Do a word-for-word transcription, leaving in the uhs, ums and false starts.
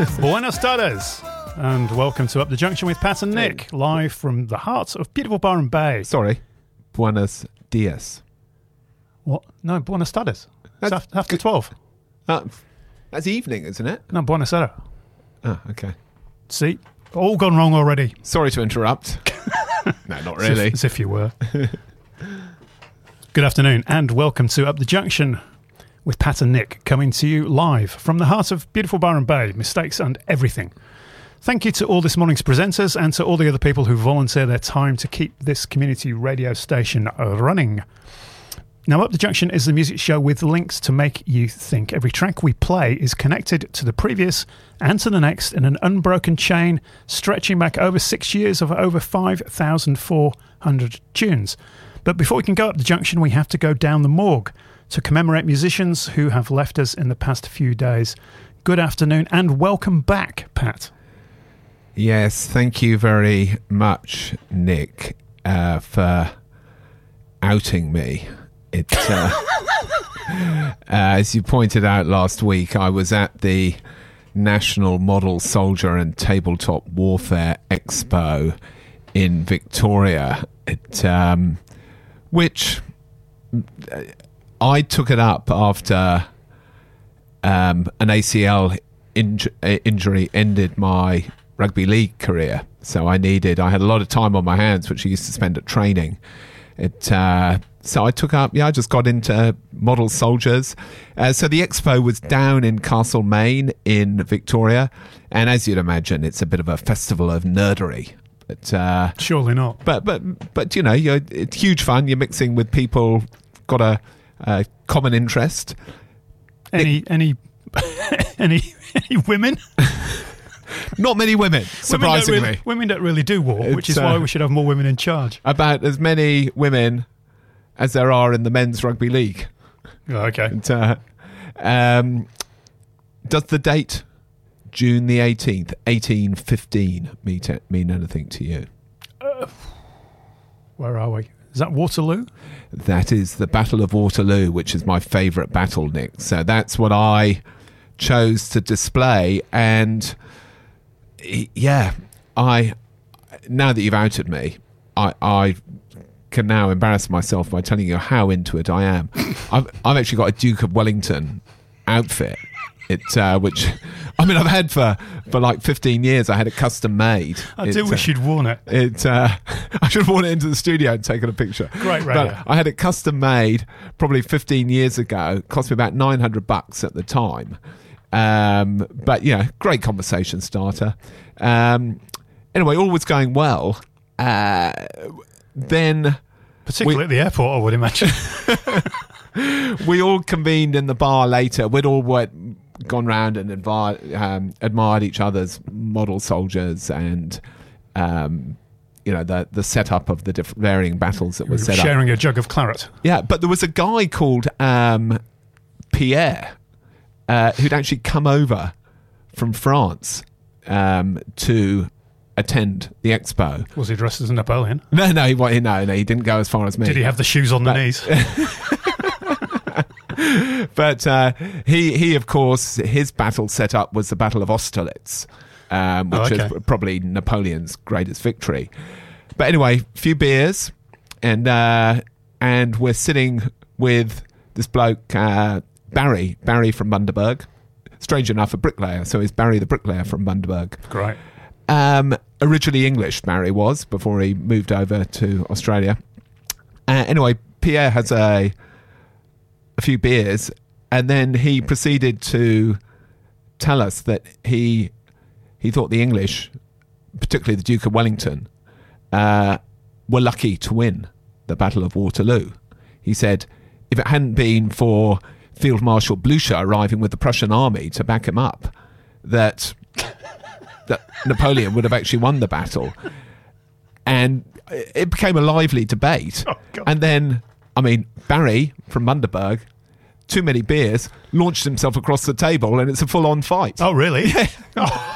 Buenas tardes, and welcome to Up the Junction with Pat and Nick, live from the heart of beautiful Byron Bay. Sorry, buenos dias. What? No, buenas tardes. It's That's after, after twelve. Uh, that's evening, isn't it? No, buenas aires. Oh, okay. See, all gone wrong already. Sorry to interrupt. No, not really. As if, as if you were. Good afternoon, and welcome to Up the Junction with Pat and Nick, coming to you live from the heart of beautiful Byron Bay, mistakes and everything. Thank you to all this morning's presenters and to all the other people who volunteer their time to keep this community radio station running. Now, Up the Junction is the music show with links to make you think. Every track we play is connected to the previous and to the next in an unbroken chain, stretching back over six years of over five thousand four hundred tunes. But before we can go up the junction, we have to go down the morgue to commemorate musicians who have left us in the past few days. Good afternoon and welcome back, Pat. Yes, thank you very much, Nick, uh, for outing me. It, uh, uh, as you pointed out last week, I was at the National Model Soldier and Tabletop Warfare Expo in Victoria, it, um, which... I took it up after um, an A C L inj- injury ended my rugby league career. So I needed, I had a lot of time on my hands, which I used to spend at training. It, uh, so I took up, yeah, I just got into model soldiers. Uh, so the expo was down in Castlemaine in Victoria. And as you'd imagine, it's a bit of a festival of nerdery. But, uh, Surely not. But, but, but you know, you're, it's huge fun. You're mixing with people, got a... Uh, common interest. Any Nick, any any any women? Not many women, surprisingly. Women don't really, women don't really do war, It's, which is uh, why we should have more women in charge. About as many women as there are in the men's rugby league. Oh, okay. And, uh, um, does the date June the eighteenth, eighteen fifteen, mean, to, mean anything to you? Uh, where are we? Is that Waterloo? That is the Battle of Waterloo, which is my favourite battle, Nick. So that's what I chose to display. And yeah, I now that you've outed me, I, I can now embarrass myself by telling you how into it I am. I've, I've actually got a Duke of Wellington outfit. It, uh, which, I mean, I've had for, for like fifteen years. I had it custom made. I it, do wish uh, you'd worn it. It, uh, I should have worn it into the studio and taken a picture. Great radio. But I had it custom made probably fifteen years ago. It cost me about nine hundred bucks at the time. Um, but, yeah, great conversation starter. Um, anyway, all was going well. Uh, then... Particularly we, at the airport, I would imagine. We all convened in the bar later. We'd all went... gone round and admired, um, admired each other's model soldiers and um, you know the the setup of the different varying battles that were set up. Sharing a jug of claret. Yeah, but there was a guy called um, Pierre uh, who'd actually come over from France um, to attend the expo. Was he dressed as Napoleon? No, no, he no, no, he didn't go as far as me. Did he have the shoes on but, the knees? But uh, he, he, of course, his battle setup was the Battle of Austerlitz, um, which oh, okay. is probably Napoleon's greatest victory. But anyway, a few beers, and uh, and we're sitting with this bloke, uh, Barry, Barry from Bundaberg. Strange enough, a bricklayer, so he's Barry the bricklayer from Bundaberg. Great. Um, originally English, Barry was, before he moved over to Australia. Uh, anyway, Pierre has a... a few beers, and then he proceeded to tell us that he he thought the English, particularly the Duke of Wellington, uh, were lucky to win the Battle of Waterloo. He said if it hadn't been for Field Marshal Blucher arriving with the Prussian army to back him up, that that Napoleon would have actually won the battle. And it became a lively debate. Oh, God. And then, I mean, Barry from Bundaberg, too many beers, launched himself across the table, and it's a full-on fight. Oh, really? Oh.